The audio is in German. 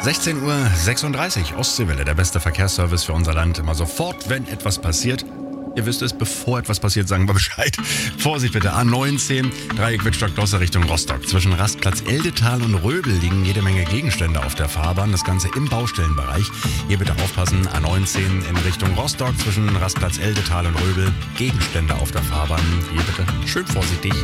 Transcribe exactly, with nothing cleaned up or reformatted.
sechzehn Uhr sechsunddreißig, Ostseewelle, der beste Verkehrsservice für unser Land. Immer sofort, wenn etwas passiert. Ihr wisst es, bevor etwas passiert, sagen wir Bescheid. Vorsicht bitte, A neunzehn, Dreieck Wittstock-Gloster Richtung Rostock. Zwischen Rastplatz Eldetal und Röbel liegen jede Menge Gegenstände auf der Fahrbahn. Das Ganze im Baustellenbereich. Hier bitte aufpassen, A neunzehn in Richtung Rostock. Zwischen Rastplatz Eldetal und Röbel Gegenstände auf der Fahrbahn. Hier bitte schön vorsichtig.